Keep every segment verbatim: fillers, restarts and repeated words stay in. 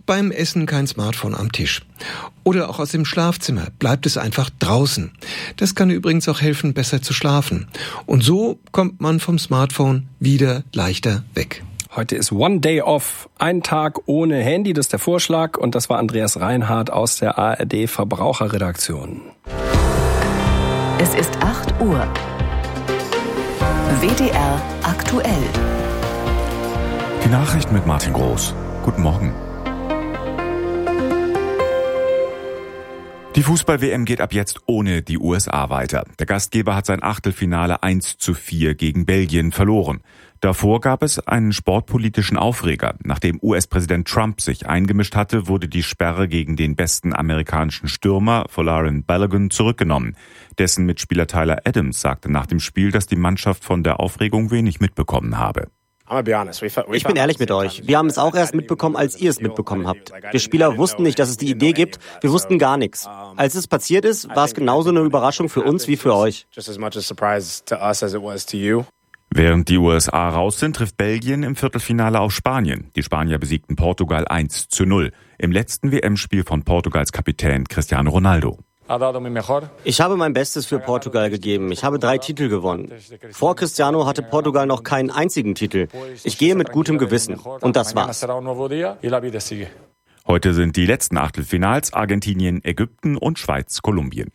beim Essen kein Smartphone am Tisch. Oder auch aus dem Schlafzimmer bleibt es einfach draußen. Das kann übrigens auch helfen, besser zu schlafen. Und so kommt man vom Smartphone wieder leichter weg. Heute ist One Day Off, ein Tag ohne Handy, das ist der Vorschlag. Und das war Andreas Reinhardt aus der A R D Verbraucherredaktion. Es ist acht Uhr. W D R aktuell. Die Nachrichten mit Martin Groß. Guten Morgen. Die Fußball-W M geht ab jetzt ohne die U S A weiter. Der Gastgeber hat sein Achtelfinale eins zu vier gegen Belgien verloren. Davor gab es einen sportpolitischen Aufreger. Nachdem U S-Präsident Trump sich eingemischt hatte, wurde die Sperre gegen den besten amerikanischen Stürmer, Folarin Balogun, zurückgenommen. Dessen Mitspieler Tyler Adams sagte nach dem Spiel, dass die Mannschaft von der Aufregung wenig mitbekommen habe. Ich bin ehrlich mit euch. Wir haben es auch erst mitbekommen, als ihr es mitbekommen habt. Wir Spieler wussten nicht, dass es die Idee gibt. Wir wussten gar nichts. Als es passiert ist, war es genauso eine Überraschung für uns wie für euch. Während die U S A raus sind, trifft Belgien im Viertelfinale auf Spanien. Die Spanier besiegten Portugal eins zu null. Im letzten W M-Spiel von Portugals Kapitän Cristiano Ronaldo. Ich habe mein Bestes für Portugal gegeben. Ich habe drei Titel gewonnen. Vor Cristiano hatte Portugal noch keinen einzigen Titel. Ich gehe mit gutem Gewissen. Und das war's. Heute sind die letzten Achtelfinals: Argentinien, Ägypten und Schweiz, Kolumbien.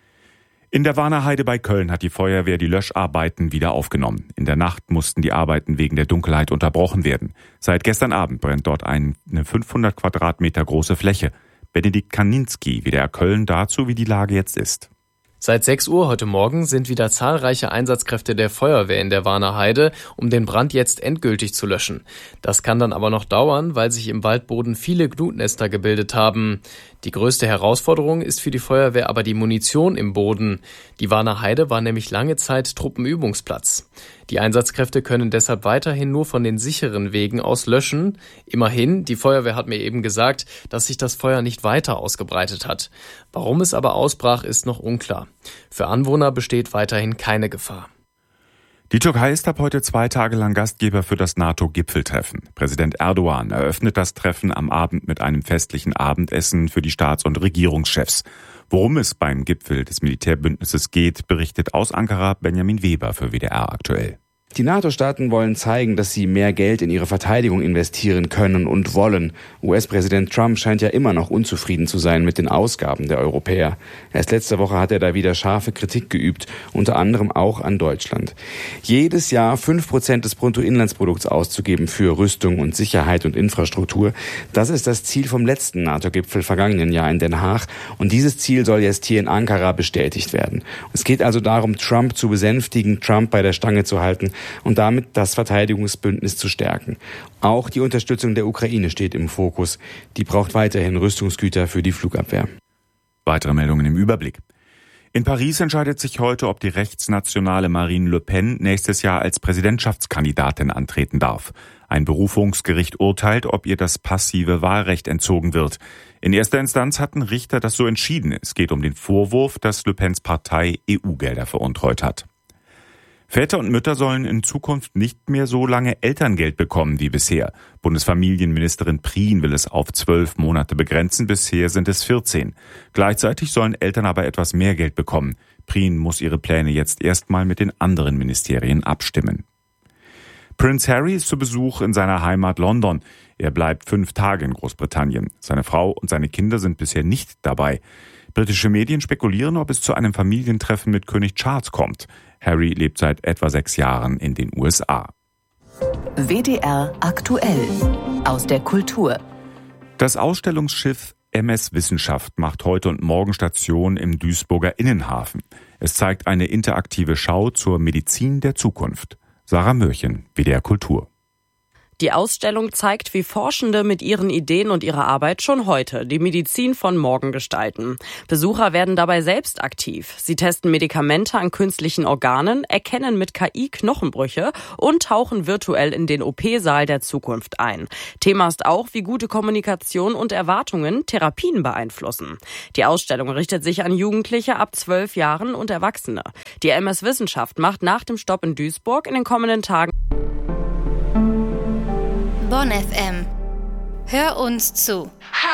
In der Warner Heide bei Köln hat die Feuerwehr die Löscharbeiten wieder aufgenommen. In der Nacht mussten die Arbeiten wegen der Dunkelheit unterbrochen werden. Seit gestern Abend brennt dort eine fünfhundert Quadratmeter große Fläche. Benedikt Kaninski, W D R Köln, dazu, wie die Lage jetzt ist. Seit sechs Uhr heute Morgen sind wieder zahlreiche Einsatzkräfte der Feuerwehr in der Warner Heide, um den Brand jetzt endgültig zu löschen. Das kann dann aber noch dauern, weil sich im Waldboden viele Glutnester gebildet haben. Die größte Herausforderung ist für die Feuerwehr aber die Munition im Boden. Die Warner Heide war nämlich lange Zeit Truppenübungsplatz. Die Einsatzkräfte können deshalb weiterhin nur von den sicheren Wegen aus löschen. Immerhin, die Feuerwehr hat mir eben gesagt, dass sich das Feuer nicht weiter ausgebreitet hat. Warum es aber ausbrach, ist noch unklar. Für Anwohner besteht weiterhin keine Gefahr. Die Türkei ist ab heute zwei Tage lang Gastgeber für das NATO-Gipfeltreffen. Präsident Erdogan eröffnet das Treffen am Abend mit einem festlichen Abendessen für die Staats- und Regierungschefs. Worum es beim Gipfel des Militärbündnisses geht, berichtet aus Ankara Benjamin Weber für W D R aktuell. Die NATO-Staaten wollen zeigen, dass sie mehr Geld in ihre Verteidigung investieren können und wollen. U S-Präsident Trump scheint ja immer noch unzufrieden zu sein mit den Ausgaben der Europäer. Erst letzte Woche hat er da wieder scharfe Kritik geübt, unter anderem auch an Deutschland. Jedes Jahr fünf Prozent des Bruttoinlandsprodukts auszugeben für Rüstung und Sicherheit und Infrastruktur, das ist das Ziel vom letzten NATO-Gipfel vergangenen Jahr in Den Haag. Und dieses Ziel soll jetzt hier in Ankara bestätigt werden. Es geht also darum, Trump zu besänftigen, Trump bei der Stange zu halten und damit das Verteidigungsbündnis zu stärken. Auch die Unterstützung der Ukraine steht im Fokus. Die braucht weiterhin Rüstungsgüter für die Flugabwehr. Weitere Meldungen im Überblick. In Paris entscheidet sich heute, ob die rechtsnationale Marine Le Pen nächstes Jahr als Präsidentschaftskandidatin antreten darf. Ein Berufungsgericht urteilt, ob ihr das passive Wahlrecht entzogen wird. In erster Instanz hatten Richter das so entschieden. Es geht um den Vorwurf, dass Le Pens Partei E U-Gelder veruntreut hat. Väter und Mütter sollen in Zukunft nicht mehr so lange Elterngeld bekommen wie bisher. Bundesfamilienministerin Prien will es auf zwölf Monate begrenzen, bisher sind es vierzehn. Gleichzeitig sollen Eltern aber etwas mehr Geld bekommen. Prien muss ihre Pläne jetzt erstmal mit den anderen Ministerien abstimmen. Prince Harry ist zu Besuch in seiner Heimat London. Er bleibt fünf Tage in Großbritannien. Seine Frau und seine Kinder sind bisher nicht dabei. Britische Medien spekulieren, ob es zu einem Familientreffen mit König Charles kommt. Harry lebt seit etwa sechs Jahren in den U S A. W D R aktuell aus der Kultur. Das Ausstellungsschiff M S Wissenschaft macht heute und morgen Station im Duisburger Innenhafen. Es zeigt eine interaktive Schau zur Medizin der Zukunft. Sarah Mörchen, W D R Kultur. Die Ausstellung zeigt, wie Forschende mit ihren Ideen und ihrer Arbeit schon heute die Medizin von morgen gestalten. Besucher werden dabei selbst aktiv. Sie testen Medikamente an künstlichen Organen, erkennen mit K I Knochenbrüche und tauchen virtuell in den O P-Saal der Zukunft ein. Thema ist auch, wie gute Kommunikation und Erwartungen Therapien beeinflussen. Die Ausstellung richtet sich an Jugendliche ab zwölf Jahren und Erwachsene. Die M S Wissenschaft macht nach dem Stopp in Duisburg in den kommenden Tagen Bonn F M. Hör uns zu.